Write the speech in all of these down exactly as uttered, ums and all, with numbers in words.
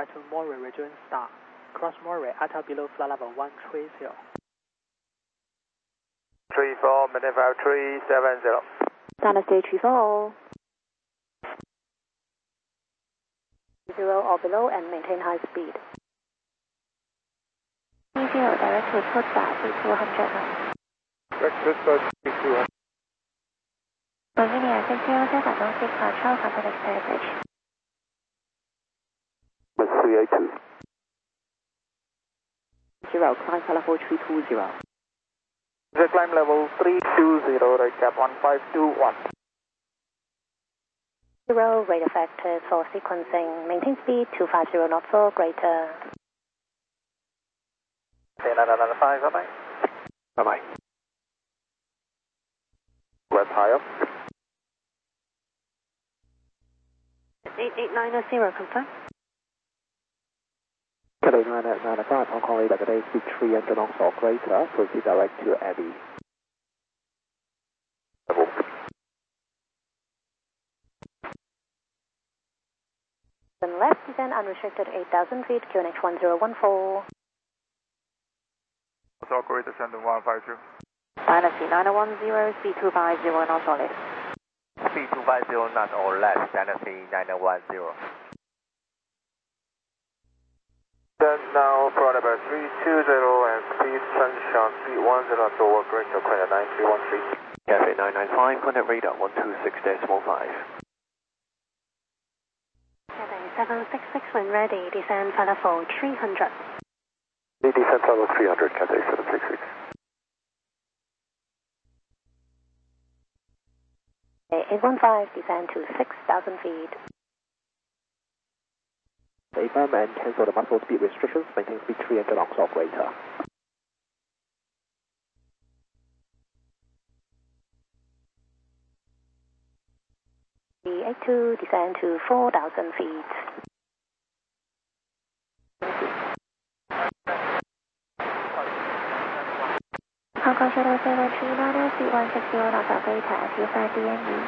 right to Maury, rejoin star. Cross Maury, at or below flight level one three zero. three four, maintain five three seven zero. Dynasty three four. Zero or below and maintain high speed. three zero, direct report back to two hundred. Direct report to two hundred. Virginia six zero seven, don't seek control, contact passage. three eight two. Zero, climb level three two zero. The climb level three two zero, right cap one five two one. Zero, rate effective for sequencing. Maintain speed two five zero knots or greater. Okay, nine nine five, bye bye. Bye bye. Left high up. eight eight nine zero, confirm. Cathay nine nine five, Hong Kong radar today, speed three hundred knots or greater, proceed direct to Abbey. Level. Then left, descend unrestricted eight thousand feet, Q N H one zero one four. South Korea descend one five two. Dynasty nine one zero, speed two five zero knots or less. Speed two five zero knots or less, Dynasty nine one zero. Then now for number three two zero and speed sunshine, speed one zero knots over greater, credit nine three one three. Cathay nine nine five, contact radar one two six decimal five. Cathay seven six six, when ready, descend flight level three hundred. Descent level three hundred, Cathay seven six six. eight one five, descend to six thousand feet. Affirm and cancel the muscle speed restrictions, maintain speed three hundred knots or greater. three eight two, descend to four thousand feet. Hong Kong Shuttle seven three nine, speed one six zero knots or greater, Q five D N E.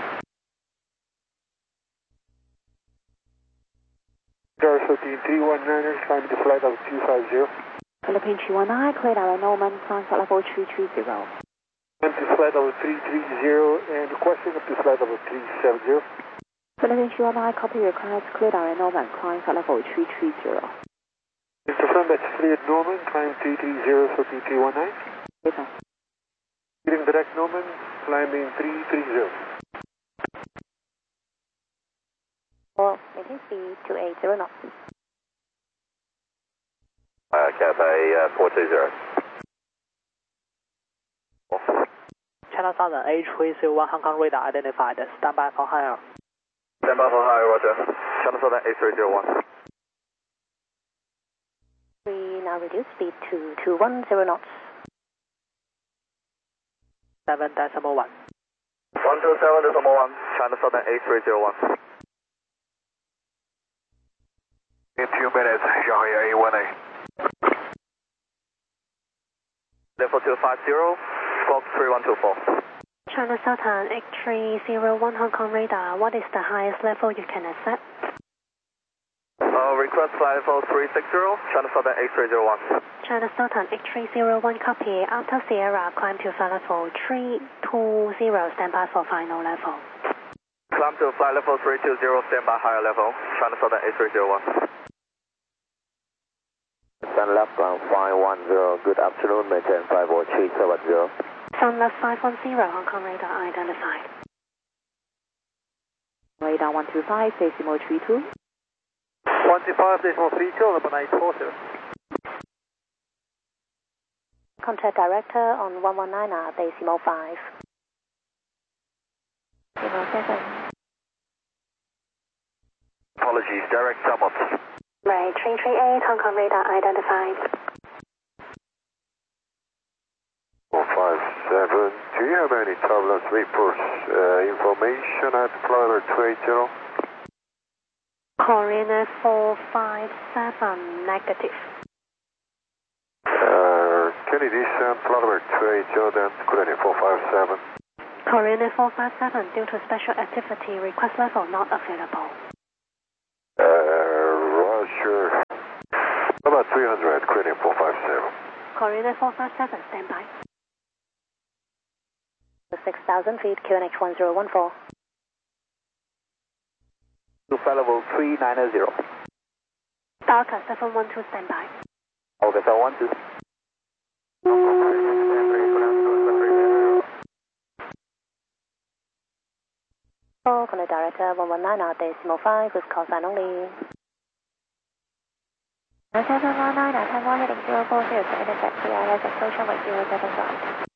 Philippine three one nine, climb to flight level two five zero. Philippine three one nine, cleared our Norman, climb flight level three three zero. Climb to flight level three three zero and requesting up to flight level three seven zero. Philippine three one nine, copy request, cleared our Norman, climb flight level three three zero. Confirm that's cleared Norman, climb three three zero, Philippine three one nine. Okay. Leading direct Norman, climbing three three zero. Or maintain speed two eight zero knots. Uh, Cathay uh, four two zero. Channel Southern A three zero one Hong Kong radar identified. Stand by for higher. Stand by for higher, roger. Channel Southern A three zero one. We now reduce speed to two one zero knots. seven decimal one. one two seven decimal one, Channel Southern A three zero one. In two minutes, Shanghai A one A. Level two five zero, Fox three one two four. China Southern eight three zero one Hong Kong radar, what is the highest level you can accept? Uh, request flight level three six zero, China Southern A three zero one. China Southern eight three zero one, copy. After Sierra, climb to flight level three two zero, stand by for final level. Climb to flight level three two zero, stand by higher level, China Southern A three zero one. Sun left ground five one zero, good afternoon, maintain five four three seven zero. Sun left five one zero, Hong Kong radar identified. Radar one two five, decimal three two. one two five, decimal three two, level nine four two. Contact director on one one nine R, decimal five. Zero seven. Apologies, direct summons. Right, three three eight, Hong Kong radar identified. four five seven, do you have any turbulence reports, uh, information at flight level two eight zero? Korean four five seven, negative. Uh, can you descend flight level two eight zero then, Korean four five seven? Korean four five seven, due to special activity, request level not available. Uh, Roger. About three hundred, Korean four five seven. Korean four five seven, stand by. six thousand feet, Q N H one zero one four. To flight level three nine zero. Delta seven one two, stand by. Okay, seven one two. Oh, Connect Director one one nine decimal five with call sign only. seven one nine, ten one heading zero four zero to intercept C I S approach runway zero seven five.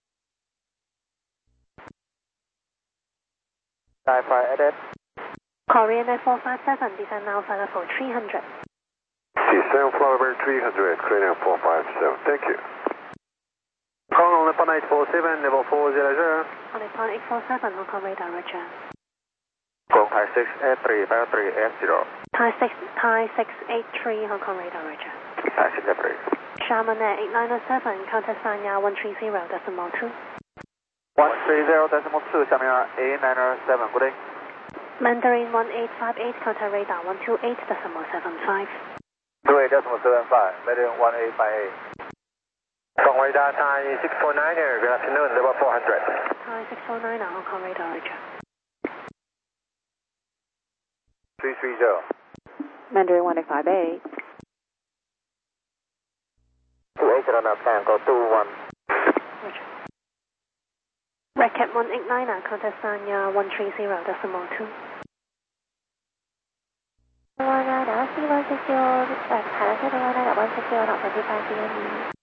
Sci-fi edit. Korean four five seven, descend now flight level three hundred. Descend flight level three hundred, Korean four five seven. Thank you. Hong Kong Nippon eight four seven, level four zero zero. On Nippon eight four seven, Hong Kong radar, roger. Go Thai six eight three, Thai three eight zero. Thai six, Thai six eight three, Hong Kong radar, roger. Thai six eight three. Sharman Air eight nine seven, contact Sanya one three zero decimal two. one three zero decimal two, 下面eight nine seven, good day. Mandarin one eight five eight, contact radar one two eight decimal seven five. two eight decimal seven five, Mandarin one eight five eight. From radar Thai six four nine here, good afternoon, level four hundred. Thai six four nine, Hong Kong radar, roger. three three zero. Mandarin one eight five eight. two eight zero now, Tango two one. Roger. Racket one eight nine, contact Sanya one three zero decimal two. one nine, C one six zero, Thai seven one nine, one six zero, not twenty-five C M E.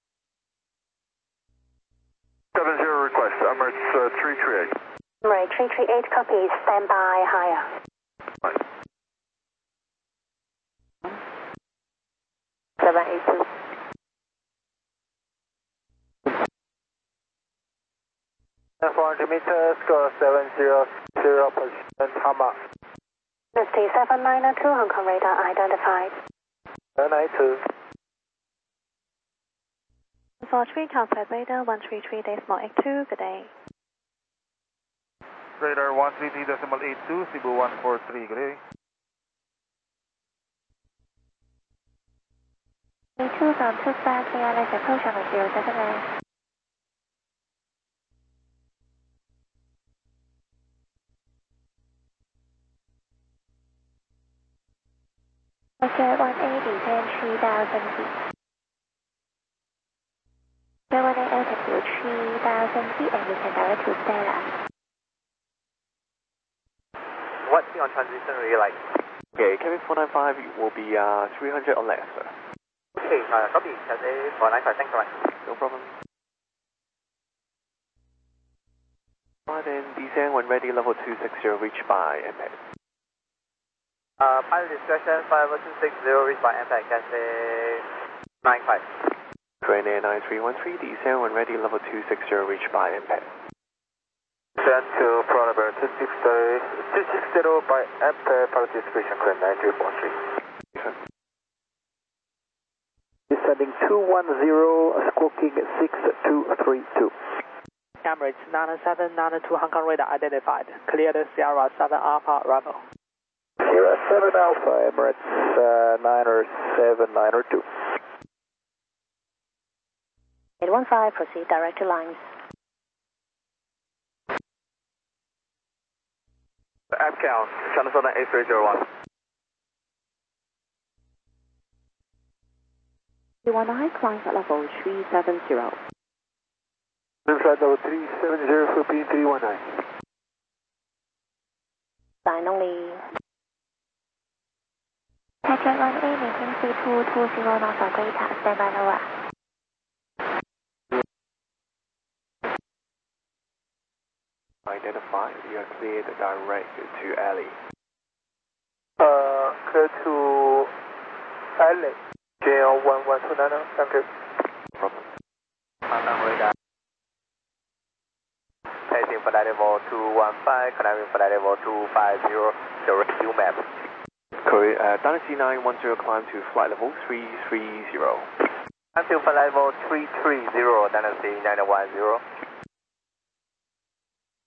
seven zero request, Emirates uh, three three eight. Emirates three three eight, copy, stand by, higher. seven eight two. four hundred meters, score seven zero zero, position Tama. Misty seven nine two, Hong Kong radar identified. seven nine two. four three, contact radar one three three decimal eight two, good day. Radar one three three decimal eight two, Cebu one four three, good day. A two from Tucson, C I S approach on zero seven eight. Okay, one eighty, then three thousand feet. zero one eight altitude three thousand feet and you can direct to Stella. What's the on transition really like? Okay, Kevin four nine five will be uh, three hundred or less, sir. Okay, uh, copy, Kevin four nine five, thanks so much. No problem. Right, then descend when ready, level two six zero, reach by impact. Uh, pilot discretion, five two six zero, reach by impact, Cathay nine five. Train Air nine three one three, descend when ready, level two six zero, reach by impact. Descend to Pronabel two six zero by impact, pilot discretion, climb nine three four three. Descending two one zero, squawking six two three two. Emirates nine seven nine two, Hong Kong radar identified. Cleared Sierra seven Alpha arrival. Sierra seven Alpha, Emirates uh, nine seven nine two. eight one five, proceed direct to lines. App count, Channel Southern eight three zero one. three one nine, climb at level three seven zero. Flight level three seven zero, Philippine three one nine. Sign only. Patrick one A, maintain three two two zero knots for greater, stand by lower. Identify, you are cleared direct to alley. Uh, clear to alley. J L one one two nine, thank you. No problem. Hong Kong radar. Heading for level two one five, connecting for level two five zero, direct U map. Korea, uh, Dynasty nine one zero, climb to flight level three three zero. Until flight level three three zero, Dynasty nine one zero.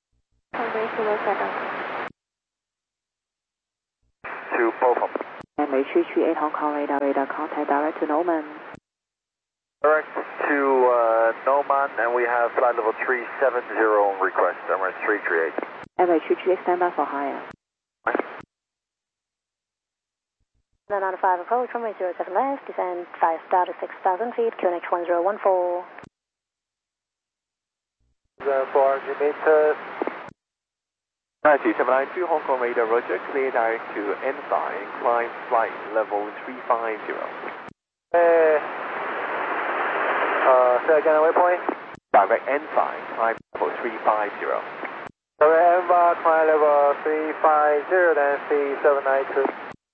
Congress to look at To both of them. And M H three eight Hong Kong radar, radar contact direct to Norman. Direct to uh, Norman, and we have flight level three seven zero on request, Emirates three three eight. M H three eight standby for higher. nine nine five approach, runway zero seven left, descend five star to six thousand feet, Q N H one zero one four. four hundred meters. nine two seven nine two Hong Kong radar, roger, clear direct to N five, climb flight level three five zero. Uh, uh, say again, waypoint? Direct N five, climb level three five zero. Direct N five, climb level three five zero, then C seven nine two.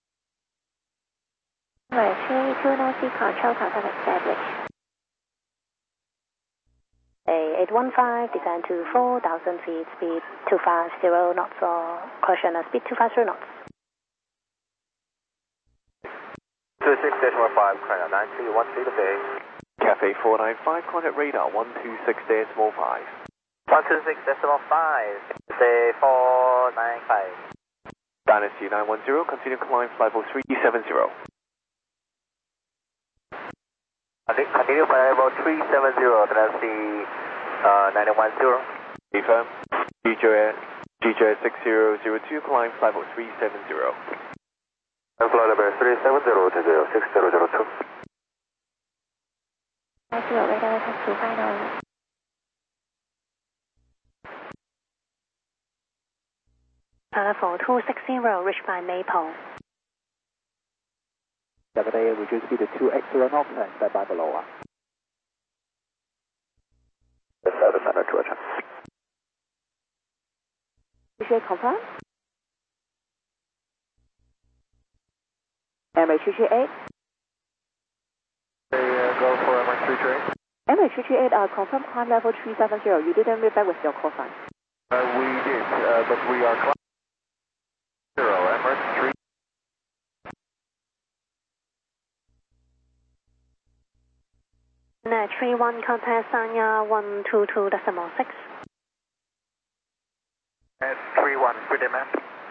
Right, three two no C control confirm established. A eight one five, descend to four thousand feet, speed two five zero knots or caution uh, speed two five zero knots. two six decimal five, climb nine three one three to base. Cafe four nine five, contact radar one two six decimal five. one two six decimal five, say four nine five. Dynasty nine one zero, continue climb level three seven zero. Continue flight level three seven zero, Dynasty uh, nine one zero. Confirm. G J six zero zero two, climb level three seven zero. And flight level three seven zero to zero six zero zero two. I feel radar has to final. Level two six zero, reached by Maple. seven A, reduce speed to two eight zero knots and stand by below us. seven hundred, Roger. Appreciate confirm. M H three eight. They uh, go for M H three three eight. M H three eight, uh, confirm climb level three seven zero. You didn't read back with your call sign. Uh, we did, uh, but we are climb zero, Emirates three. Uh, three one contact Sanya one two two decimal six. And three one, good day, ma'am.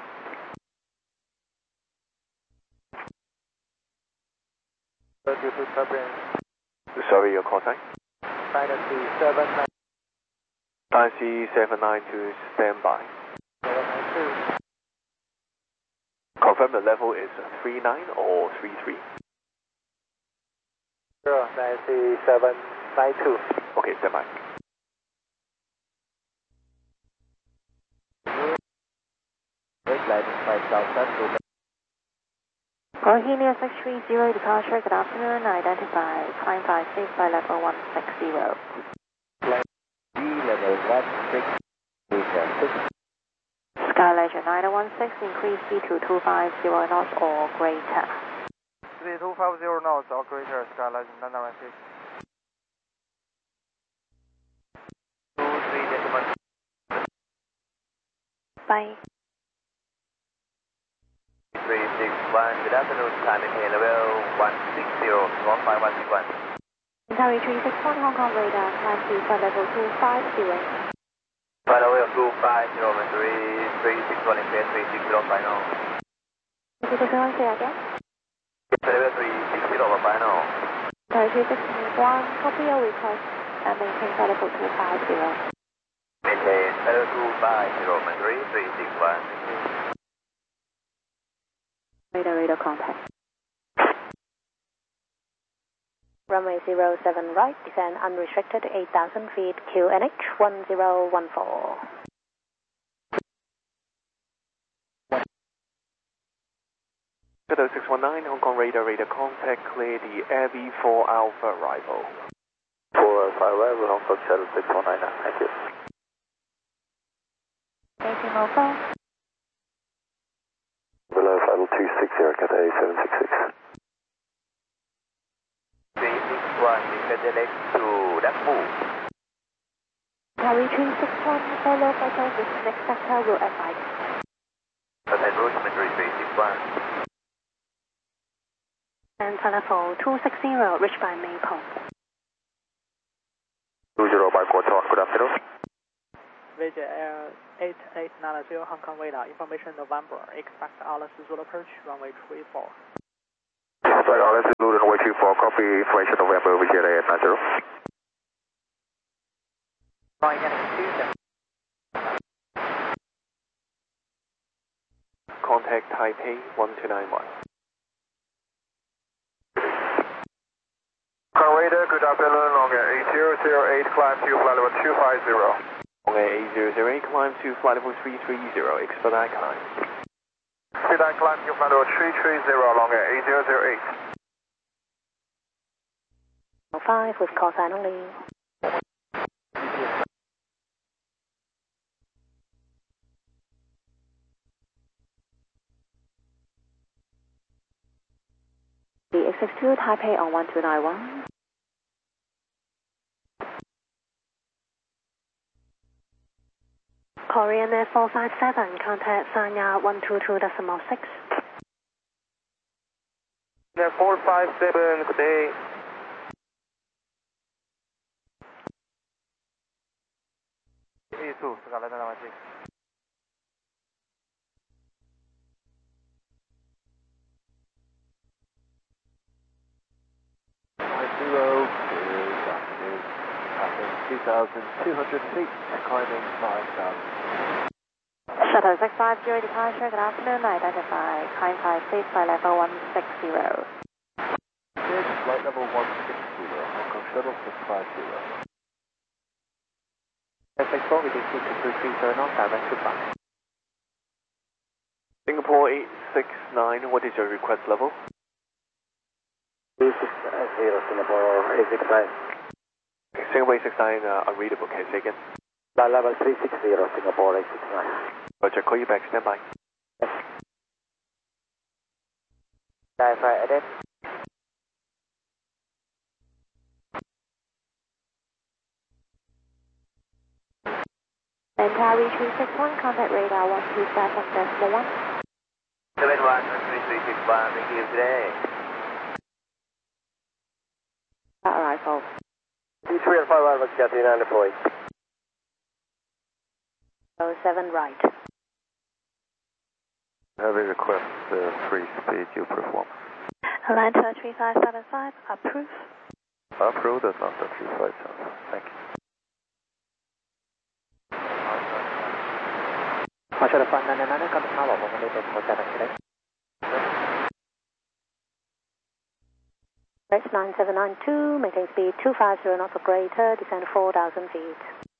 Sorry, your call sign? Dynasty seven nine. Dynasty seven nine two, stand by. seven nine two. Confirm the level is three nine or three three? Zero, Dynasty seven nine two. Okay, stand by. Bohemia six three zero departure, good afternoon, identify, climb five six by level one six zero. B level one six zero. Sky Leisure nine one six, increase speed to two five zero knots or greater. three two five zero knots or greater, Sky Leisure nine one six. two three decimal. Bye. three six one, good afternoon, time in here, level one six zero, one five one six one. Tower three six one, Hong Kong radar, climb to flight level two five zero. Flight level two five zero, three three six one, three six zero, final. If you can say again. Flight level three six zero, final. Tower three six one, copy your request and maintain flight level two five zero. Maintain flight level two five zero, three three six one. Radar, radar contact. Runway zero seven right, descend unrestricted eight thousand feet, Q N H one zero one four. Shadow six one nine, Hong Kong radar, radar contact, clear the Air V four Alpha arrival. four Alpha arrival, Hong Kong Shadow six one nine, thank you. Thank you, Mofo. Below final two six zero, Cathay seven six six. three six one, direct to Dapu. Tower three six one, follow flight with next sector will advise. Cathay Rouge, Madrid three six one. And telephone two six zero, reached by Maple. two zero by quarter, good afternoon. V J Air eight eight nine zero Hong Kong radar, information November, expect Alice Zulu approach, runway three four. Right, R S Zulu runway two four, copy information November V J A nine zero. Flying N two seven. Contact Taipei one two nine one. Radar, good afternoon, Longa eight zero zero eight, climb to flight level two five zero. Longa eight zero zero eight, climb to flight level three three zero, expedite climb. Expedite climb to flight level three three zero, Longa eight zero zero eight. five with call sign only. The X six two Taipei on one two nine one. Korean Air four five seven, contact Sanya one two two decimal six. Air four five seven, good day. A two, Scarlett nine one six. Zero, good afternoon. Passing two thousand two hundred feet, climbing five thousand. Shuttle six five zero departure, good afternoon, identify, climb five feet, flight level one six zero. Good, flight level one six zero, Hong Kong Shuttle six five zero. F X four, we did two three zero knots, direct to five. Singapore eight six nine, what is your request level? eight six zero, Singapore eight six nine. Singapore eight six nine, uh, unreadable, can you say again? Flight level three six zero, Singapore eight six nine. Roger, call you back, stand by. Verify edit. Entire three six one, contact radar one two seven decimal one. seven one three three six one, thank you today. Arrival. T three and five Alpha Cathy nine deployed. oh seven right. Heavy request, uh, three speed, you perform. Atlanta three five seven five, approve. Approved, Atlanta three five seven five, thank you. Marshall five nine nine, come to Tower, one eight four seven today. Rex nine seven nine two, maintain speed two five zero knots or greater, descend four thousand feet.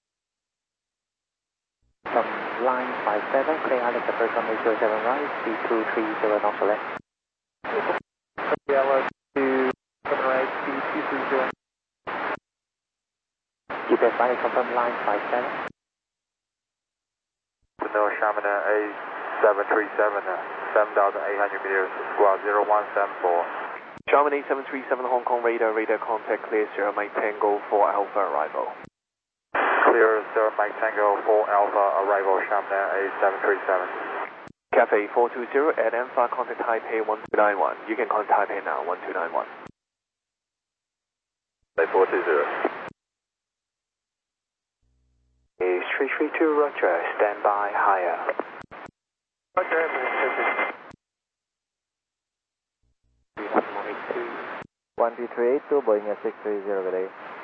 From line five seven, clear Alex approach on eight zero seven right, speed two three zero knots or less. Tower two seven right, speed two three zero. G P S line confirm line five seven. No, Shamana A seven three seven, seven thousand eight hundred meters, squad zero one seven four. Charmin eight seven three seven Hong Kong radar, radar contact clear, Sierra Mike Tango for Alpha arrival. Clear, Sierra Mike Tango for Alpha arrival, Shamana A seven three seven. Cafe four two zero at Alpha, contact Taipei one two nine one. You can contact Taipei now, one two nine one. four two zero. Is three three two, Roger, stand by higher. Roger, one two three eight two, Boeing six three zero, good day.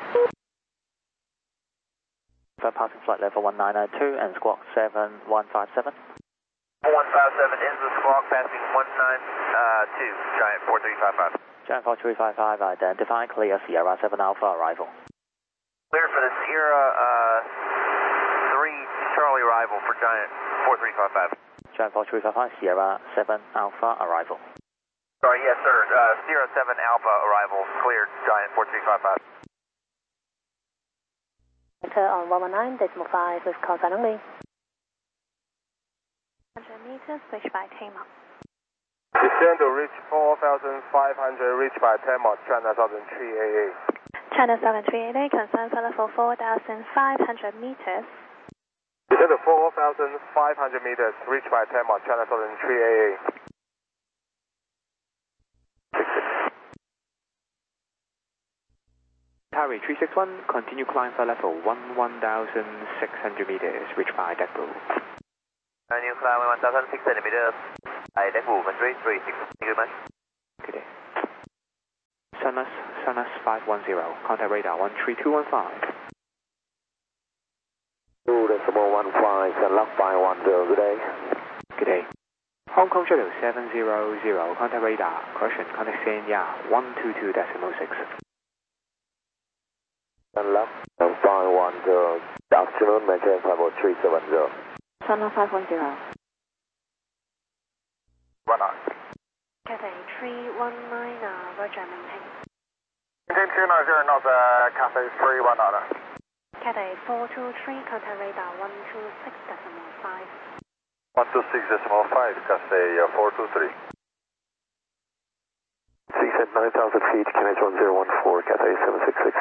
Passing flight level one nine nine two and squawk seven one five seven. one five seven ends the squawk, passing one nine two, Giant four three five five. Giant four three five five, identify, clear Sierra seven Alpha arrival. Clear for the Sierra uh, three Charlie arrival for Giant four three five five. Giant four three five five, Sierra seven Alpha arrival. Sorry, yes sir, uh, Sierra seven Alpha arrival, cleared, Giant four three five five. Enter on one one nine decimal five with call sign only. one hundred meters, switch by ten knots. Descend to reach four thousand five hundred, reach by ten knots, China seven three eight eight. China seven three eight eight, confirm for level four thousand five hundred meters. Descend to four thousand five hundred meters, reach by ten knots, China seven three eight eight. Harry three six one, continue climb for level one one thousand six hundred meters, reach by deck blue. Continue climb one thousand six hundred meters, by deck blue, three three six, thank you very much. Good day. Sunus, Sunus five one zero, contact radar one three two one five. two decimal one five, Sunlock five one zero, good day. Good day. Hong Kong Shuttle seven zero zero, contact radar, correction, contact C N Y A one two two decimal six. Sunlock five one zero, good afternoon, maintain five four three seven zero. Sunlock five one zero. One on. Cathay three one nine, uh, Roger, maintain. Maintain two nine zero, not uh, Cathay three one on. Cathay four two three, contact radar one two six decimal five. one two six decimal five, Cathay uh, four two three. C S A T nine thousand feet, K N H one zero one four, Cathay seven six six.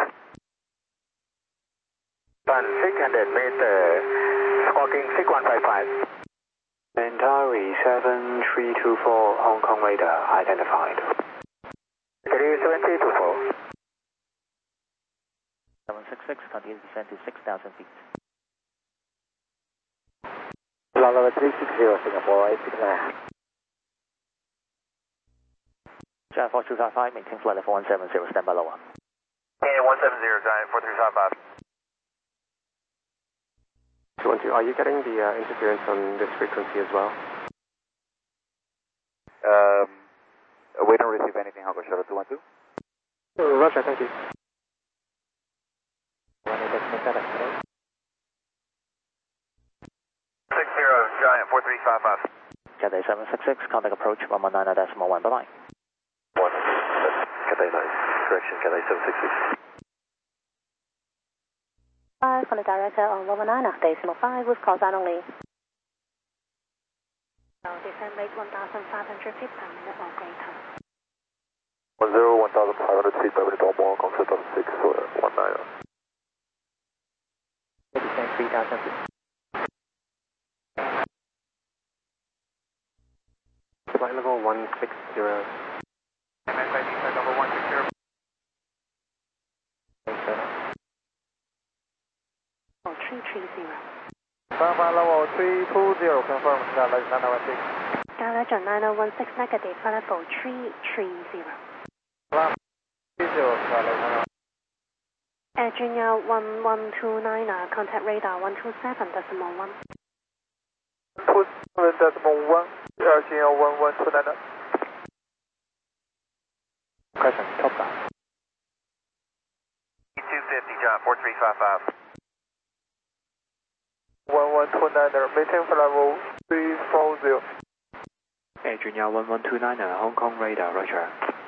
Span six hundred meter, squawking six one five five. Mentari seven three two four, Hong Kong radar identified. three seven three two four. seven six six, continue descent to six thousand feet. Flight level three six zero, Singapore, eight six nine. Giant four two five five, maintain flight level one seven zero, stand by lower. Okay, one seven zero, Giant four three five five. two one two, are you getting the uh, interference on this frequency as well? Um, we don't receive anything, Hong Kong Shuttle two one two. Oh, Roger, thank you. six zero, Giant four three five five. Cathay seven six six, contact approach one one nine decimal one, bye bye. one, Cathay nine, correction, Cathay seven six six. Five from the director on one one nine, decimal five with call sign only. Descent rate one thousand five hundred feet per minute or greater. one zero, one thousand five hundred feet per minute or more, concept of six one nine. Descent three thousand feet. Flight level one six zero. Flight level one six zero. Oh, three three zero. Flight level three two zero, confirm, Skyline nine one six. Skyline nine one six negative, flight level three three zero. three zero, Skyline. Air Junior one one two nine, uh, contact radar one two seven decimal one. two seven decimal one, Air Junior one one two nine. Correction, top down. two fifty, John four three five five. one one two nine, maintain flight level three four zero. Air Junior one one two nine, Hong Kong radar, Roger.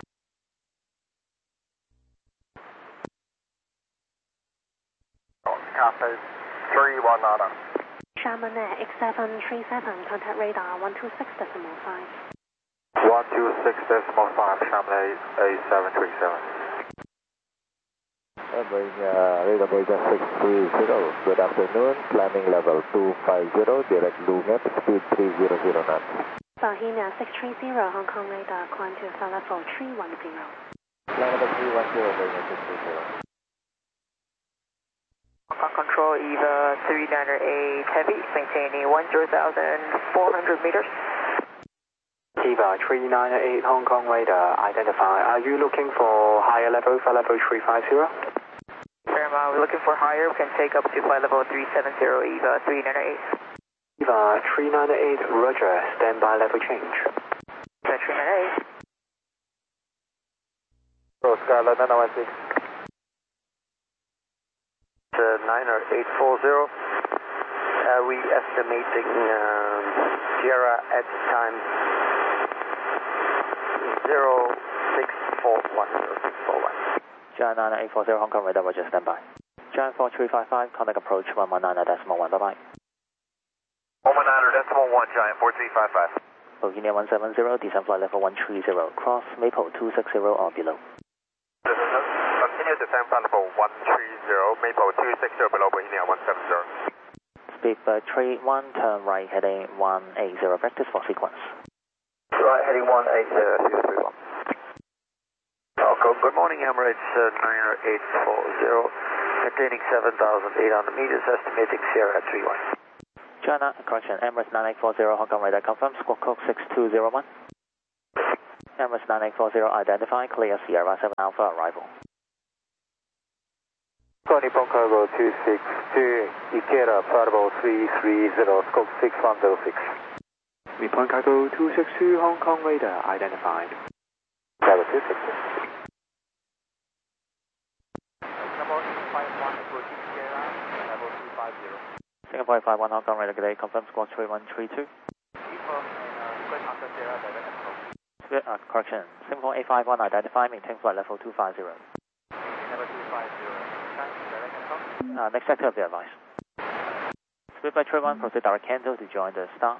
Cathay three one nine. Sharman Air X seven three seven, contact radar one two six decimal five. one two six decimal five, Shamley A seven three seven. Radar Voyager six three zero, good afternoon, climbing level two five zero, direct Lumet, speed three zero zero knots. Bohemia six three zero, Hong Kong radar, climb to flight level three one zero. Flight level three one zero, Voyager six three zero. Hong Kong Control, EVA three ninety-eight Heavy, maintaining one zero thousand four hundred meters. EVA three nine eight, Hong Kong radar identified. Are you looking for higher level, flight level three five zero? Paramount, we're looking for higher, we can take up to flight level three seven zero, EVA three ninety-eight. EVA three nine eight, Roger, standby level change. EVA three ninety-eight. So, Skyline nine one six. nine eight four zero. Uh, we estimating um, Sierra at time zero six four one. zero six four one. Giant nine eight four zero, Hong Kong radar, Roger, standby. Giant four three five five, contact approach one one nine decimal one, bye bye. one one nine decimal one, Giant four three five five. Bohemia one seven zero, descent flight level one three zero, cross Maple two six zero or below. Continue descent flight level one three zero, Maple two six zero below Bohemia one seven zero. Speed uh, three one, turn right heading one eight zero, practice for sequence. Right heading one eight zero three one. Oh, good morning, Emirates uh, nine eight four zero, maintaining seven thousand eight hundred meters, estimating Sierra three one. China, correction, Emirates nine eight four zero, Hong Kong radar confirm, squawk code six two zero one. Emirates nine eight four zero, identify, clear Sierra seven Alpha arrival. Nippon Cargo two six two, Ikeda, Parvo three three zero, scope six one zero six. Nippon Cargo two six two, Hong Kong radar identified. Level two six two. Singapore eight five one, approaching Sierra, level two five zero. Singapore eight five one, Hong Kong radar, good day, confirm squawk three one three two. Confirm and uh, request after Sierra, direct approach. Uh, correction, Singapore eight five one, identify, maintain flight level two five zero. Level two five zero. Direct approach. Uh, next sector, be advised. Speed by three one, proceed direct Kanto to join the star.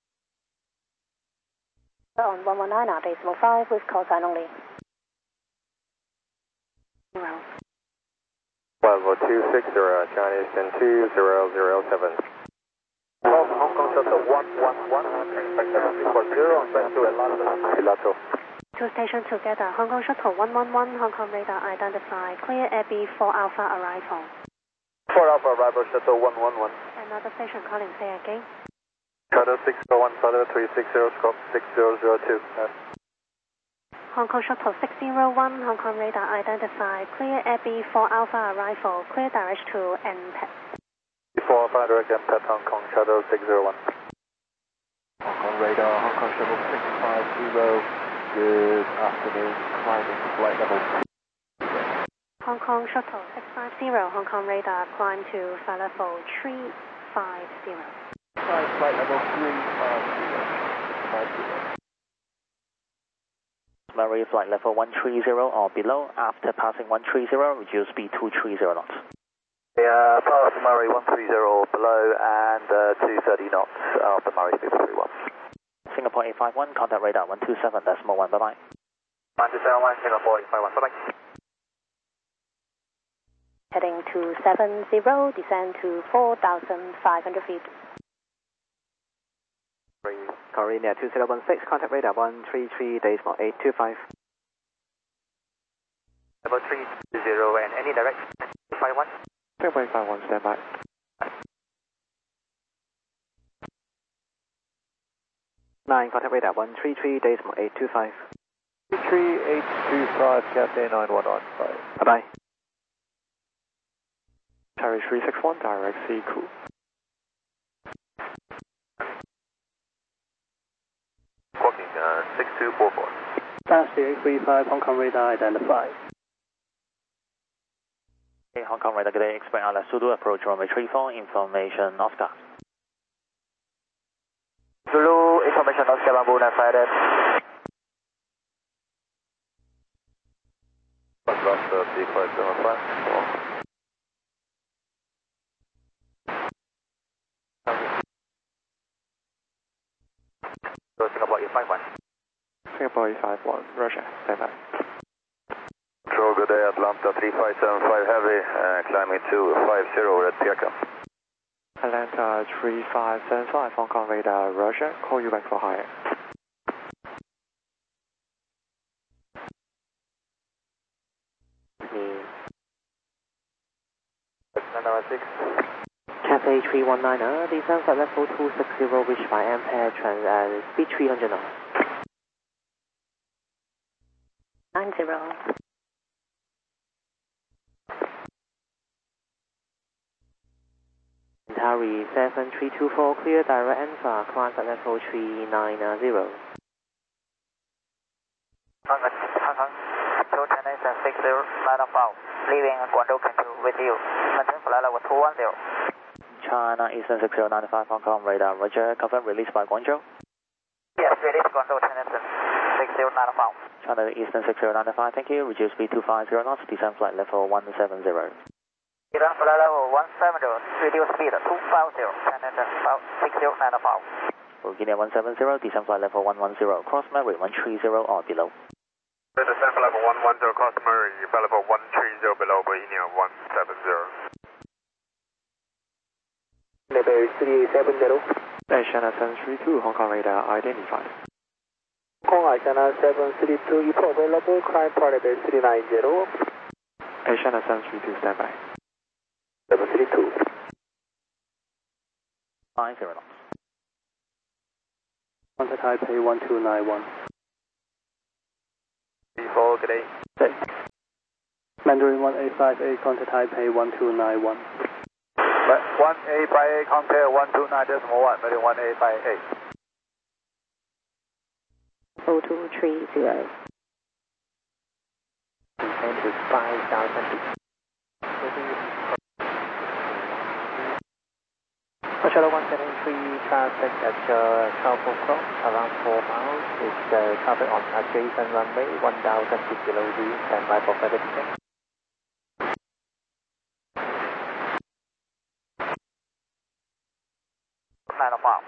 On one one nine, R decimal five with call sign only. Zero. Level two six zero, Chinese ten two zero zero seven. Hong Kong Shuttle one one one, expect for zero on back to Elato. Elato. Two stations together, Hong Kong Shuttle one one one, Hong Kong radar identified, clear Air B four Alpha arrival. four Alpha arrival, Shuttle one one one. Another station calling, say again. Shuttle six zero one, Shuttle three six zero, scope six zero zero two. Hong Kong Shuttle six zero one, Hong Kong radar identified, clear Air B four Alpha arrival, clear direct to N P E T. four Alpha direct M P E T, Hong Kong Shuttle six zero one. Hong Kong radar, Hong Kong Shuttle six five zero, good afternoon, climbing flight level two. Hong Kong Shuttle six five zero, Hong Kong radar climb to flight level three five zero. Climb flight level three five zero. five zero. Murray flight level one three zero or below. After passing one three zero, reduce speed two three zero knots. Yeah, pass Murray one three zero below and uh, two thirty knots after Murray speed three one. Singapore eight five one, contact radar one two seven decimal one, bye bye. one two seven one, Singapore eight five one, bye bye. Heading to seven zero, descend to four thousand five hundred feet. Korea two zero one six, contact radar one three three, decimal eight two five. Level three zero and any direction, eight five one. Singapore eight five one, stand by. nine, contact radar one three three, decimal eight two five. three eight two five, Cathay nine one one five. Bye bye. Tower three six one, direct C cool. Walking uh, six two four four. Fast eight three five, Hong Kong radar identified. Hey, Hong Kong radar, good day, expect Alice Zulu approach runway three four, information Oscar. Zulu, information Oscar Bamboo nine five. Lost the B five seven five. Singapore eight five one. Singapore eight five one, Roger, stand by. Control, good day, Atlanta three five seven five heavy, uh, climbing to five zero, red Piaka. Atlanta three five seven five, Hong Kong radar, Roger, call you back for higher. Number six. Cathay three one nine, uh, descend flight level two six zero, reach by Ampere, trans, uh, speed three hundred knots. nine zero. Harry seven three two four, clear direct Alpha, climb flight level three nine zero. Hong Kong, Hong Kong, two ten eight six zero, line of out. Leaving Guangzhou Canton with you. Maintain flight level two one zero. China Eastern six zero nine five, Hong Kong radar, Roger, confirm release by Guangzhou. Yes, release Guangzhou Canton six zero nine five. China Eastern six zero nine five, thank you, reduce speed two five zero knots, descend flight level one seven zero. Descend flight level one seven zero, reduce speed two five zero, Canton six zero nine five. Guinea one seven zero, descend flight level one one zero, cross Murray one three zero or below. Descend level one one zero, cross Murray, level one three zero below, Guinea one seven zero. Level three seven zero. China seven three two, Hong Kong radar identified. Hong Kong China seven three two, report available, climb part level three nine zero. China seven three two, stand by. seven three two. five zero knots. Contact Taipei one two nine one. good day. Thanks. Mandarin one eight five eight, contact Taipei one two nine one. one eight five eight, contact one two nine decimal one, Mandarin one eight five eight. oh two three zero. Descend to five thousand feet. Shuttle one seven three traffic at uh, twelve o'clock, around four miles. It's uh, traffic on adjacent runway, one thousand feet below the standby for further descent. nine o'clock.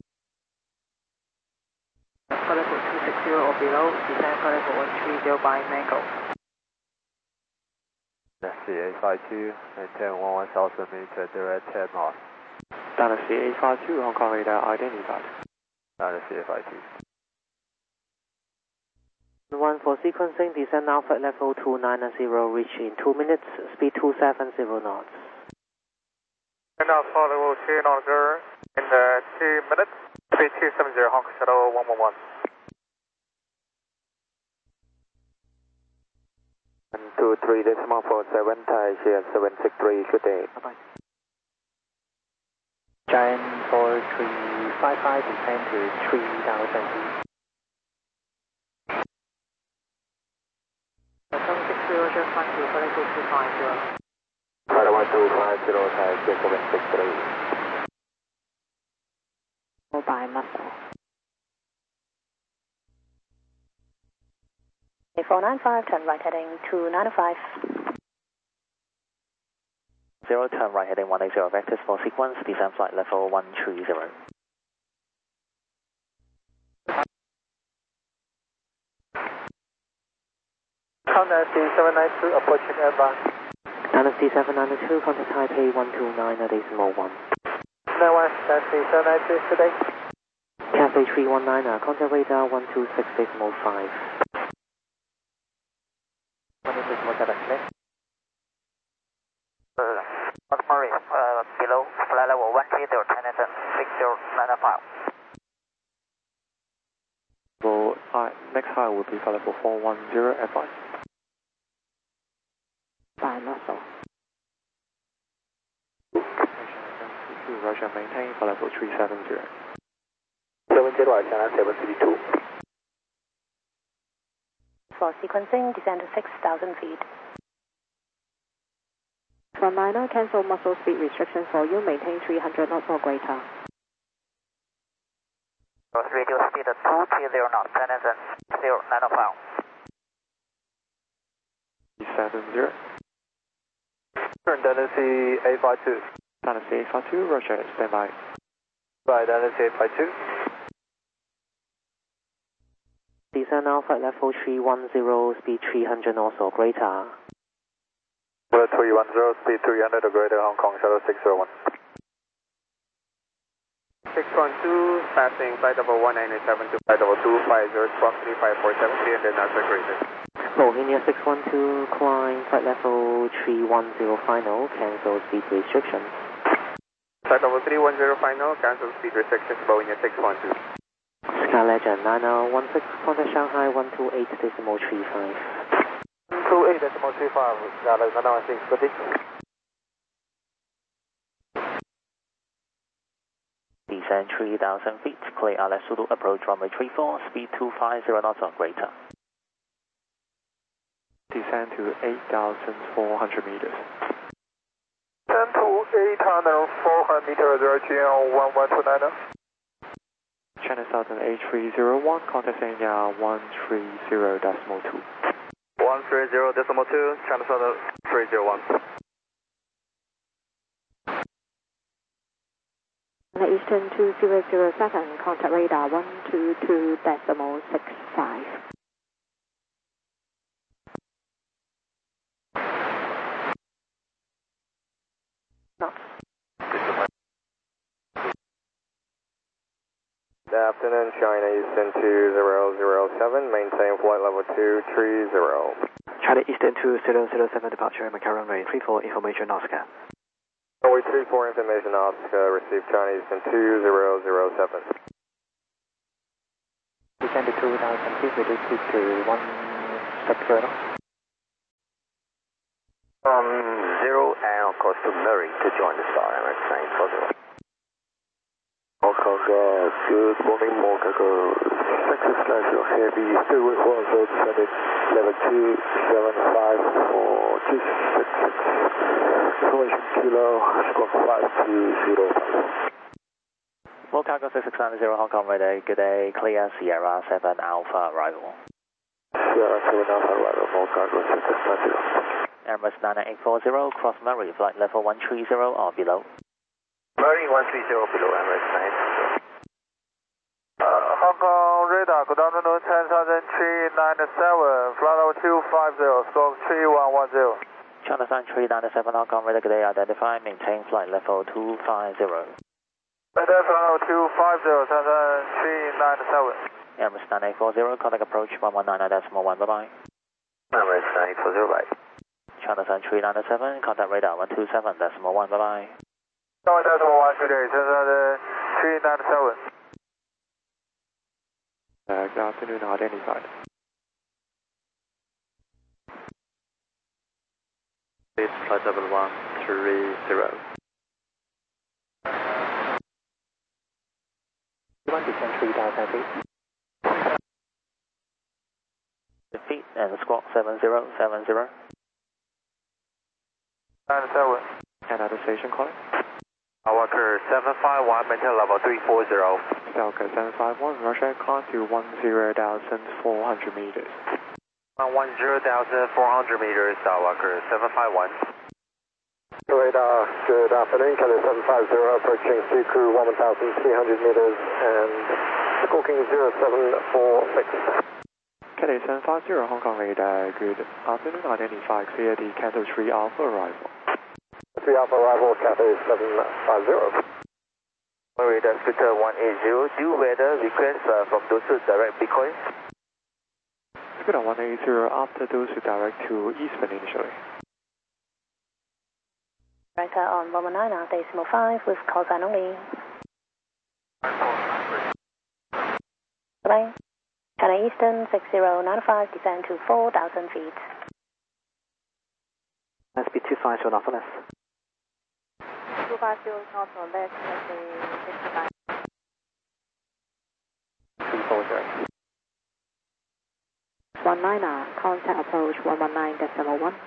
Flight level two six zero or below, descend flight level one three zero by Mango. C A five two, maintain one one thousand meter, direct ten knots. Data C A five two, Hong Kong radar identified. Data C A five two. One for sequencing, descend now flight level two nine zero, reach in two minutes, speed two seven zero knots. And now flight level two knots in uh, two minutes, speed two seven zero, Hong Kong Shuttle one one one. one two three decimal four seven, Thai Share seven six three, good day. Bye-bye. Giant four three five five, descend to three thousand feet. seven six zero, just one two, flight level two five zero. Flight one two five zero, Thai Share seven six three. Mobile muscle. four nine five, turn right heading two nine five. Zero, turn right heading one eight zero, vectors for sequence, descend flight level one three zero. Contact C seven nine two, approaching advance. Dynasty seven nine two, contact Taipei one two nine decimal one. nine one, Dynasty seven nine two, today. Cathay three one nine, uh, contact radar one two six decimal five. one two six decimal seven, clear. North Marine, uh, below flight level one three zero, Tennyson six zero nine five. Well, uh, next high will be flight level four one zero, advise. By muscle. Roger, maintain flight level three seven zero. seven zero, China seven three two. For sequencing, descend to six thousand feet. For minor, cancel muscle speed restriction for you, maintain three hundred knots or greater. Radio speed two three zero knots, Tennyson zero nine five. seven zero. Turn Dynasty A five two. Dynasty A five two, Roger, stand by. By Dynasty A five two. Descend now flight level three one zero, speed three hundred knots or greater. three one zero, speed three hundred or greater, Hong Kong Shuttle six zero one. six one two, passing flight level one nine seven to flight level two five zero, squawk three five four seven, three hundred knots or greater. Bohemia six one two, climb flight level three one zero final, cancel speed restrictions. Flight level three one zero final, cancel speed restrictions, Bohemia six one two. Sky Legend nine zero one six, contact Shanghai one two eight decimal three five. one two eight decimal three five, Sky Legend nine one six, good day. Descend three thousand feet, clear Alex Zulu, approach runway three four, speed two five zero knots or greater. Descend to eight thousand four hundred meters. ten to eight thousand four hundred meters, G L one one two nine. China Southern A three zero one, contact Sanya one three zero decimal two. one three zero decimal two, China Southern three zero one. Eastern two zero zero seven, contact radar one two two decimal six five. Good afternoon, China Eastern two zero zero seven, maintain flight level two three zero. China Eastern two zero zero seven, departure Macau runway three four, information Oscar. Runway three four, information Oscar, receive China Eastern two zero zero seven. Descend to two thousand feet, reduce speed to one Texas. From zero and of course to Murray to join the star, Emirates nine four zero. Mokaga, good morning, Mokaga, Texas slash your heavy, still with one zero descended, level two seven five four two six six, information kilo, squawk five two zero five. Mokaga six six nine zero, Hong Kong radar, good day, clear Sierra seven Alpha arrival. Sierra seven Alpha arrival, Mokaga six six nine zero. Emirates nine eight four zero, cross Murray, flight level one three zero or below. Murray one three zero below, Emirates nine. Uh, Hong Kong radar, good afternoon, ten thousand three ninety-seven, flight level two five zero, stroke three one one zero. China Sun three ninety-seven, Hong Kong radar, good day, identify, maintain flight level two five zero. Radar flight level two five zero, ten thousand three ninety-seven. Emirates nine eight four zero, contact approach one one nine nine decimal one, bye bye. Emirates nine eight four zero, bye. China Sun three ninety-seven, contact radar one two seven decimal one, bye bye. one decimal one, good day, ten thousand three ninety-seven. Uh, good afternoon, identified. It's flight level one three zero. You want to descend three thousand feet? The feet and squawk seven zero seven zero. ninety-seven. Another station calling. Walker seven five one, maintain level three four zero. Delta seven five one, Russia, climb to one zero thousand four hundred meters. one zero thousand four hundred meters, Walker seven five one. Radar, good afternoon, Kelly seven five zero, approaching sea crew one thousand three hundred meters and squawking zero seven four six. Kelly seven five zero, Hong Kong radar, good afternoon, identify, clear the Canto three Alpha arrival. three Alpha arrival, Cathay seven five zero. Radar Victor one eight zero, due weather request uh, from those who direct Bitcoin. Scooter one eight zero, after those who direct to Eastern initially. Director on one one nine, decimal five with call sign only. Bye. China Eastern six zero nine five, descend to four thousand feet. S B two five zero, North left. two five zero north or left, sixty-nine. three four zero. one nine, contact approach one one nine decimal one.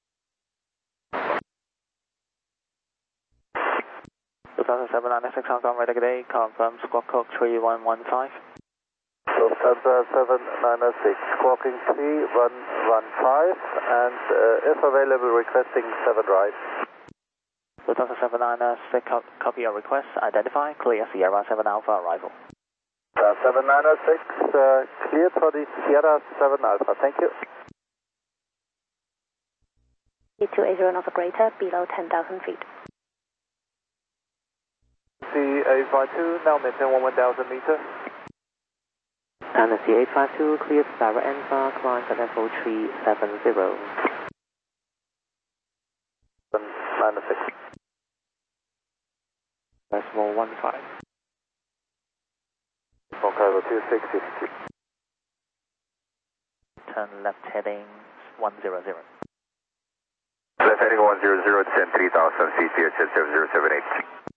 two thousand seven ninety-six, Hong Kong radar, good day, confirm squawk code three one one five. Lufthansa seven ninety-six, squawking three one one five, and uh, if available, requesting seven right. Lufthansa seven ninety-six, copy your request, identify, clear Sierra seven Alpha arrival. Uh, seven ninety-six, uh, cleared for the Sierra seven Alpha, thank you. two eight zero, not greater, below ten thousand feet. C eight five two, now maintain one thousand meters. And C eight five two, cleared Sierra Alpha, climb at level three seven zero. seven ninety-six. Decimal one five. Mokago two six six two. Turn left heading one zero zero. Left heading one zero zero, descend three thousand feet, V H S seven zero seven eight.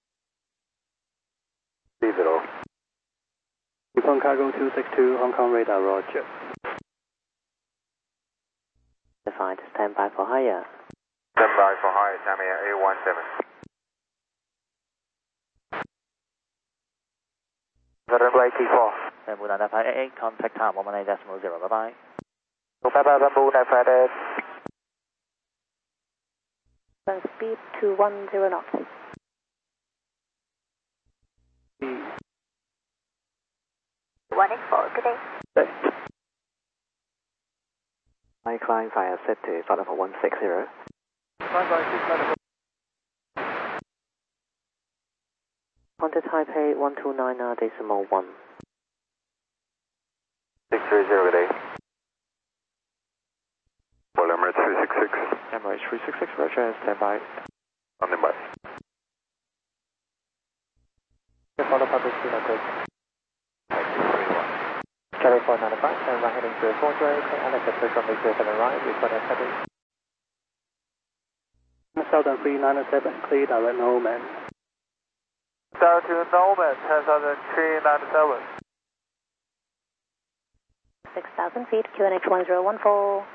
three zero. Yukon Cargo two six two, Hong Kong radar, roger. Defined, stand by for higher. Stand by for high, Samia eight one seven. Bamboo eighty four. Bamboo nine five eight eight, contact time one one eight decimal zero, bye bye. Bye bye, Bamboo nine five eight. Turn speed to one zero knots. one eight four, good day. I climb via city, flight level one six zero. Contact Taipei one two nine decimal one. six three zero, good day. Well, Emirates three six six. Emirates three six six, roger, stand by. On the bus. Follow public speed, okay. Kelly four ninety-five, and right heading to four zero, and exit from the zero seven right, report at setting. Southern three nine seven, clear direct Norman. Down to Norman, ten thousand three ninety-seven. six thousand feet, Q N H one zero one four.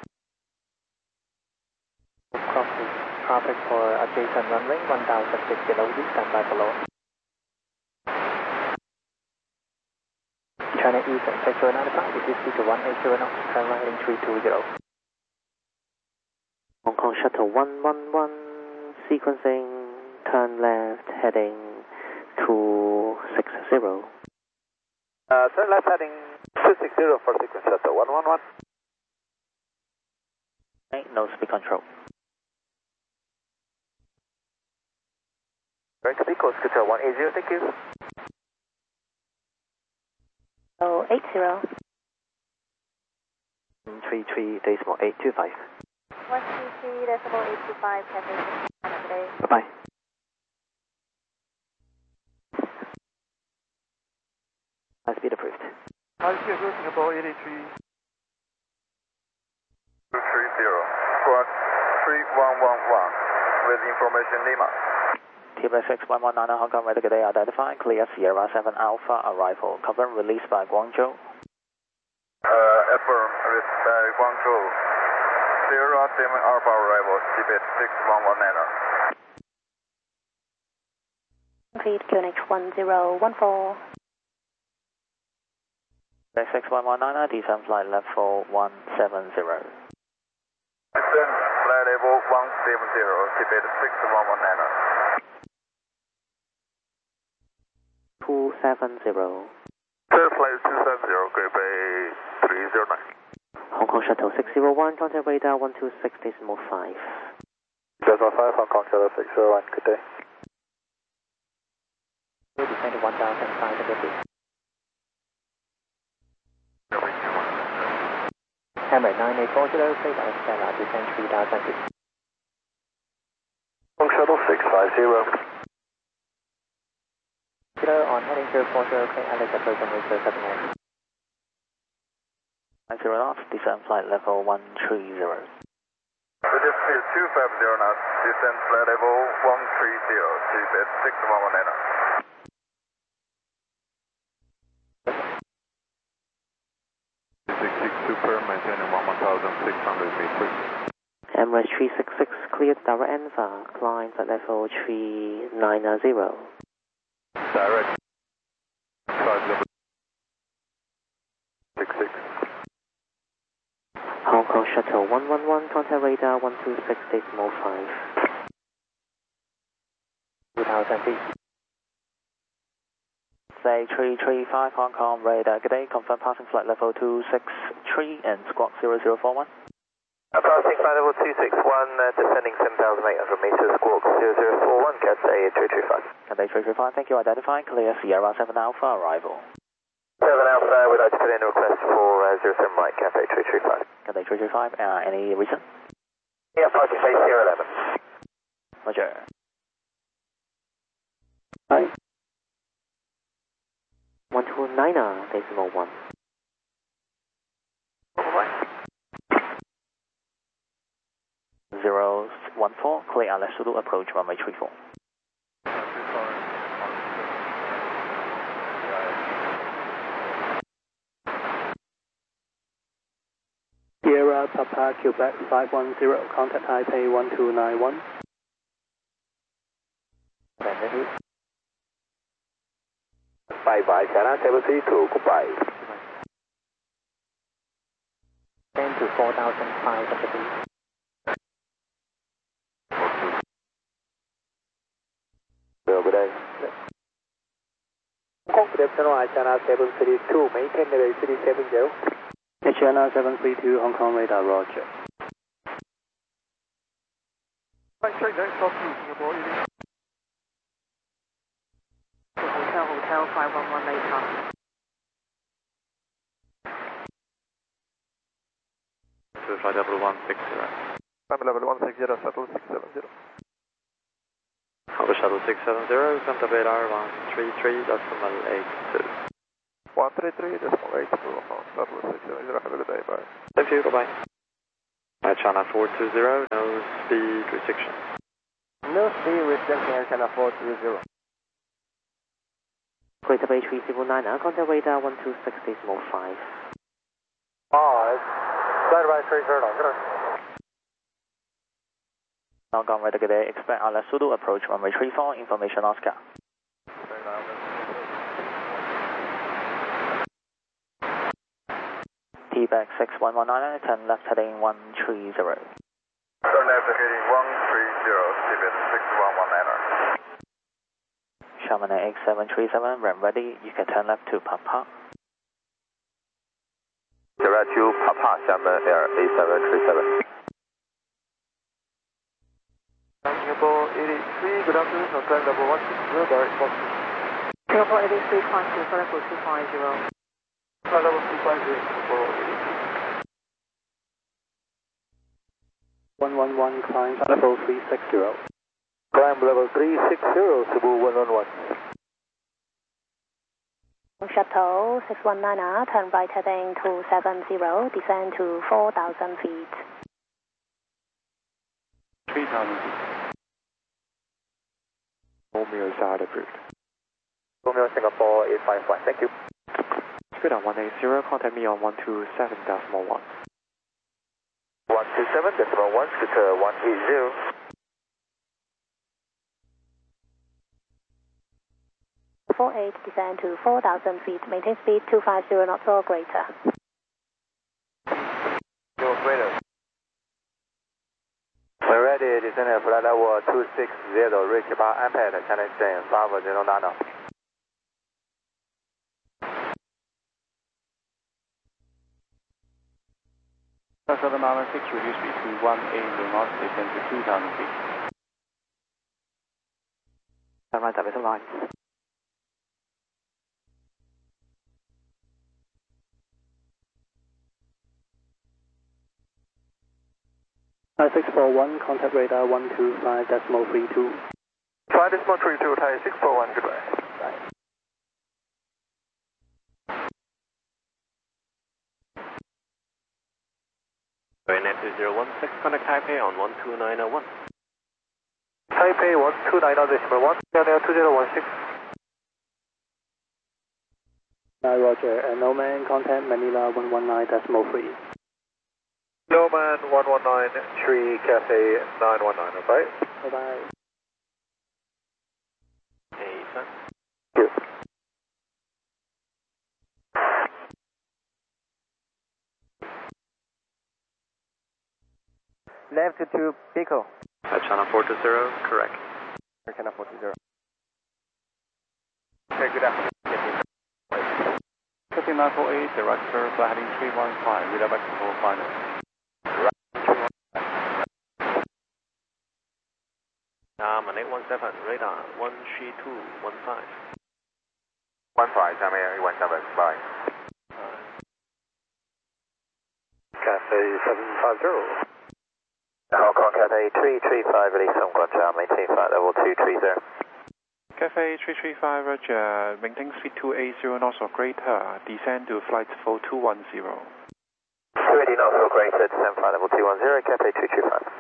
Copy. Traffic for adjacent runway one thousand feet below you, stand by below. China Eastern, sector ninety-five, if you speak to one eight zero knots, turn right heading three two zero. Hong Kong Shuttle one one one, sequencing, turn left heading two six zero. Uh, turn left heading two six zero for sequence Shuttle one one one. Okay, no speed control. Very copy, course control one eight zero, thank you. Oh, eight zero. three three decimal eight two five. one two three decimal eight two five, Cathay today. Bye-bye. High speed approved. High speed approved, Singapore eighty-three. two three zero, squawk three one one one, with information Lima. T B X one one nine Hong Kong, ready today, identify, clear Sierra seven Alpha, arrival, confirm release by Guangzhou. Uh, affirm, release by Guangzhou. Sierra seven Alpha, arrival, T B X six one one nine. Feed Q N H one zero one four. T B X six one one nine, descend flight level one seven zero. Descend flight level one seven zero, T B X six one one nine. two seven zero. Clear flight two seven zero, Grade Bay three zero nine. Hong Kong Shuttle six zero one, contact radar one two six decimal five. Decimal five, Hong Kong Shuttle six zero one, good day. We'll descend to one thousand five hundred feet. Emirates nine eight four zero, clear by Stella, descend three thousand feet. Hong Kong Shuttle six five zero. Kilo on heading zero four zero, clear Alex approach on zero seven eight. nine zero knots, descend flight level one three zero. British Speed two five zero knots, descend flight level one three zero, T B X six one one nine. six six Super, maintaining one thousand six hundred meters. Emirates three six six, cleared direct Enva, climb at level three nine zero. Direct. five zero six six. Hong Kong Shuttle one one one, contact radar one two six decimal five. two thousand feet. Say three three five Hong Kong radar, good day, confirm passing flight level two six three and squawk zero zero four one. Uh, passing flight level two six one, uh, descending seven thousand eight hundred meters, squawk zero zero four one, Cathay three three five. Cathay three three five, thank you, identify, clear Sierra seven Alpha, arrival. seven Alpha, we'd like to put in a request for uh, zero seven right, Cathay three three five. Cathay three three five, uh, any reason? Yeah, parking face zero eleven. Roger. Hi. one two nine decimal one. zero one four, clear Alex Zulu, approach runway three four. Sierra Papa Quebec five one zero, contact Taipei one two nine one. Bye bye, China seven three two, goodbye. ten to four thousand five hundred feet. Good day. Hong Kong Channel China seven three two, maintain level three seven zero. H N R seven three two, Hong Kong radar, roger. Right straight next, off you, Singapore eighty. Hotel, Hotel five one one later. To flight level one six zero. Climb level one six zero, shuttle six seven zero. Alpha Shuttle six seven zero, contact radar one three three decimal eight two. one three three decimal eight two, shuttle six seven zero, have a good day, bye. Thank you, bye-bye. Air China four two zero, no speed restriction. No speed restriction, Air China four two zero. Greater Bay three seven nine, contact radar one two six decimal five. Five. Flight right three zero, good. Hong Kong radar, good day. Expect Atlas Zulu approach runway three four, information Oscar. T-back six one one nine, turn left heading one three zero. Turn left heading one three zero, T-back six one one nine. Xiamen X seven three seven, ramp ready, you can turn left to Papa. Direct to Papa, Xiamen Air A seven three seven. Singapore eighty-three, good afternoon, no climb level one six zero, direct box. Singapore eighty-three, climb to flight level two five zero. Flight level two five zero, Singapore eighty-three. one one one, climb level three six zero. Climb level three six zero, Cebu one one one. Shuttle six one nine R, turn right heading two seven zero, descend to four thousand feet. three thousand feet. Romeo side approved. Romeo Singapore eight five one, thank you. Speed on one eight zero, contact me on one two seven decimal one. one two seven decimal one, scooter one eight zero. four eight, descend to four thousand feet, maintain speed two five zero knots or greater. Your greater. We're ready, descend at flight level two six zero, reach about impact, China Eastern five zero nine. seven nine six, reduce speed to one eight zero knots, descend to two thousand feet. Turn right, David line. Thai six four one, contact radar one two five decimal three two. five decimal three two, Thai six four one, goodbye. Bye. Net two zero one six, contact Taipei on one two nine zero one. Taipei one two nine zero decimal one, Daniel two zero one six. Hi, Roger, and no man, contact Manila one one nine decimal three. No man one one nine three, Cathay nine one nine, bye. Bye bye. Hey, sir. Good. Left to two, Pico. Air China four two zero, correct. Air China four two zero. Okay, good afternoon. Cathay nine four eight, director, flight heading three one five, redirect for final. Um, eight one seven, radar one three two one five. one five, Xiamen Air one seven, bye. Cathay seven five zero. Hong Kong Cathay three three five, release from Guangzhou, maintain flight level two three zero. Cathay three three five, Roger, maintain speed two eight zero knots or greater, descend to flight level two one zero. two eighty knots or greater, descend flight level two one zero, Cathay three three five.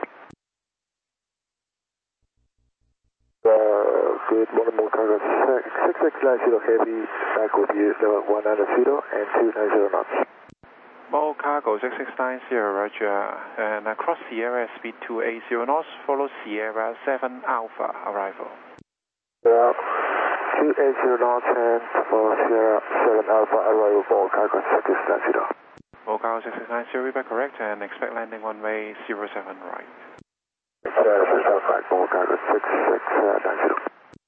Uh, good morning, Mochago six six nine zero Heavy, back with you, level one nine zero and two nine zero knots. Mo Cargo six six nine zero, Roger, and across Sierra speed two eight zero knots, follow Sierra seven Alpha, arrival. Yeah, two eight zero knots and for Sierra seven Alpha, arrival for Cargo six six nine zero. Mo Cargo six six nine zero, back correct, and expect landing runway zero seven right. Sierra six Alpha, for Cargo six six nine zero.